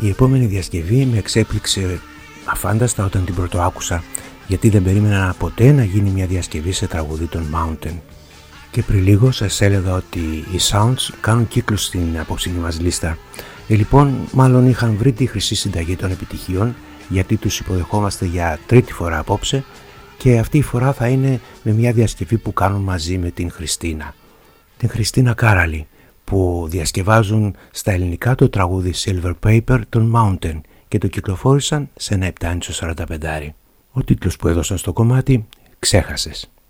Η επόμενη διασκευή με εξέπληξε αφάνταστα όταν την πρωτοάκουσα, γιατί δεν περίμενα ποτέ να γίνει μια διασκευή σε τραγουδί των Mountain. Και πριν λίγο σας έλεγα ότι οι Sounds κάνουν κύκλους στην απόψινή μας λίστα. Λοιπόν, μάλλον είχαν βρει τη χρυσή συνταγή των επιτυχιών, γιατί τους υποδεχόμαστε για τρίτη φορά απόψε, και αυτή η φορά θα είναι με μια διασκευή που κάνουν μαζί με την Χριστίνα. Την Χριστίνα Κάραλη, που διασκευάζουν στα ελληνικά το τραγούδι Silver Paper των Mountain και το κυκλοφόρησαν σε ένα 7 45. Ο τίτλος που έδωσαν στο κομμάτι, «Ξέχασες».